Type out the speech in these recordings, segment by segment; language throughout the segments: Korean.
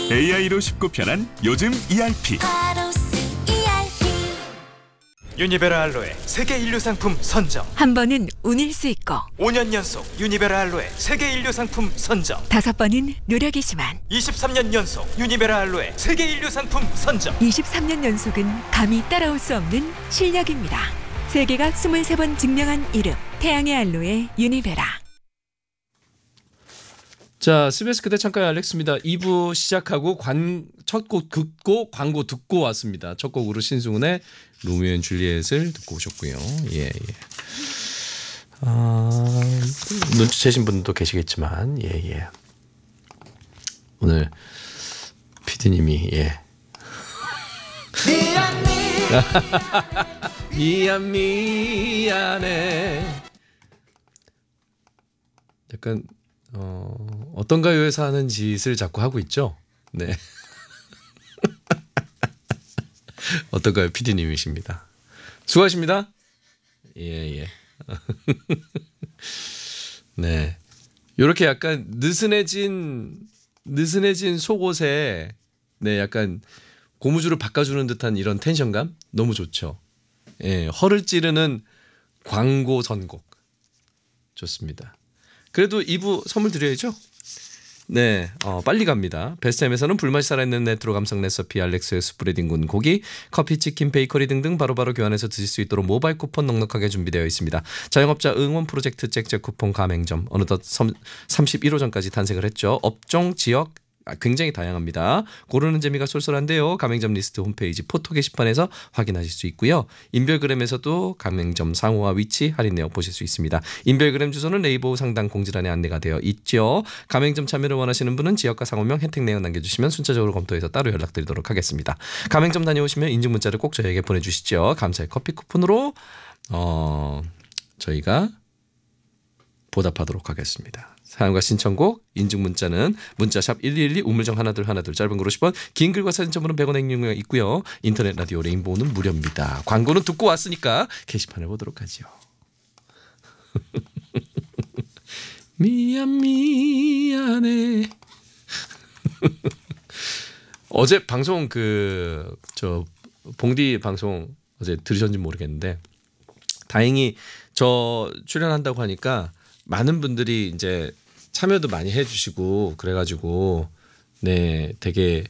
AI로 쉽고 편한 요즘 ERP. 유니베라 알로에 세계 인류 상품 선정. 한 번은 운일 수 있고 5년 연속 유니베라 알로에 세계 인류 상품 선정. 5번은 노력이지만 23년 연속 유니베라 알로에 세계 인류 상품 선정. 23년 연속은 감히 따라올 수 없는 실력입니다. 세계가 23번 증명한 이름 태양의 알로에 유니베라. 자, SBS 그대 창가의 알렉스입니다. 2부 시작하고 첫 곡 듣고 광고 듣고 왔습니다. 첫 곡으로 신승훈의 로미오 앤 줄리엣을 듣고 오셨고요. 예. 눈치채신 분도 계시겠지만 예. 오늘 PD님이 미안해. 약간 어떤 가요에서 하는 짓을 자꾸 하고 있죠. 네. 어떤가요? PD님이십니다. 수고하십니다. 예. 네. 요렇게 약간 느슨해진 속옷에 약간 고무줄을 바꿔주는 듯한 이런 텐션감 너무 좋죠. 예, 허를 찌르는 광고 선곡 좋습니다. 그래도 2부 선물 드려야죠. 네, 빨리 갑니다. 베스트햄에서는 불맛이 살아있는 레트로 감성 레시피 알렉스의 스프레딩군 고기, 커피, 치킨, 베이커리 등등 바로바로 교환해서 드실 수 있도록 모바일 쿠폰 넉넉하게 준비되어 있습니다. 자영업자 응원 프로젝트 잭잭 쿠폰 가맹점 어느덧 31호점까지 탄생을 했죠. 업종, 지역 굉장히 다양합니다. 고르는 재미가 쏠쏠한데요. 가맹점 리스트 홈페이지 포토 게시판에서 확인하실 수 있고요. 인별그램에서도 가맹점 상호와 위치 할인 내역 보실 수 있습니다. 인별그램 주소는 네이버 상단 공지란에 안내가 되어 있죠. 가맹점 참여를 원하시는 분은 지역과 상호명 혜택 내역 남겨주시면 순차적으로 검토해서 따로 연락드리도록 하겠습니다. 가맹점 다녀오시면 인증 문자를 꼭 저에게 보내주시죠. 감사의 커피 쿠폰으로 저희가 보답하도록 하겠습니다. 사연과 신청곡, 인증 문자는 문자샵 1212 우물정 1212 짧은 글 50원, 긴 글과 사진 첨부는 100원 행용료가 있고요. 인터넷 라디오 레인보우는 무료입니다. 광고는 듣고 왔으니까 게시판을 보도록 하죠. 미안해. 어제 방송 봉디 방송 어제 들으셨는지 모르겠는데 다행히 저 출연한다고 하니까 많은 분들이 이제 참여도 많이 해주시고 그래가지고 되게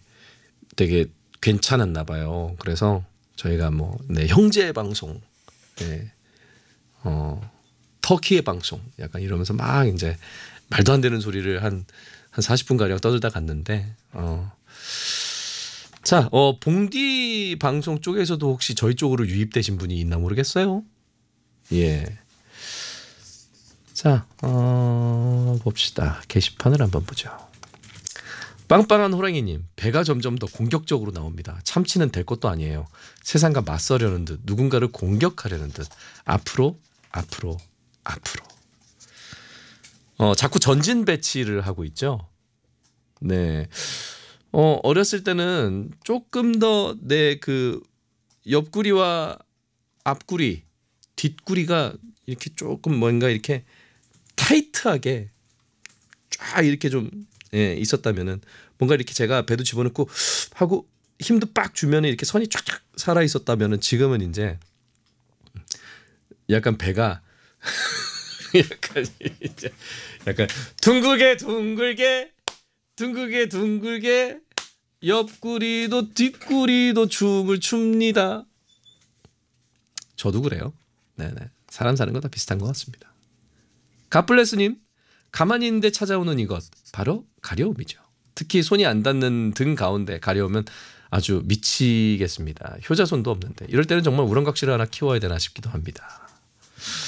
괜찮았나 봐요. 그래서 저희가 형제 방송, 터키의 방송 약간 이러면서 막 이제 말도 안 되는 소리를 한 40분 가량 떠들다 갔는데 자, 봉디 방송 쪽에서도 혹시 저희 쪽으로 유입되신 분이 있나 모르겠어요. 예. 자, 봅시다. 게시판을 한번 보죠. 빵빵한 호랑이님, 배가 점점 더 공격적으로 나옵니다. 참치는 될 것도 아니에요. 세상과 맞서려는 듯, 누군가를 공격하려는 듯. 앞으로. 자꾸 전진 배치를 하고 있죠. 네. 어렸을 때는 조금 더 내 그 옆구리와 앞구리, 뒷구리가 이렇게 조금 뭔가 이렇게 타이트하게 쫙 이렇게 좀 있었다면은 뭔가 이렇게 제가 배도 집어넣고 하고 힘도 빡 주면 이렇게 선이 쫙쫙 살아 있었다면은 지금은 이제 약간 배가 약간 둥글게 옆구리도 뒷구리도 춤을 춥니다. 저도 그래요. 네네. 사람 사는 거 다 비슷한 것 같습니다. 갓블레스님, 가만히 있는데 찾아오는 이것 바로 가려움이죠. 특히 손이 안 닿는 등 가운데 가려우면 아주 미치겠습니다. 효자손도 없는데 이럴 때는 정말 우렁각시를 하나 키워야 되나 싶기도 합니다.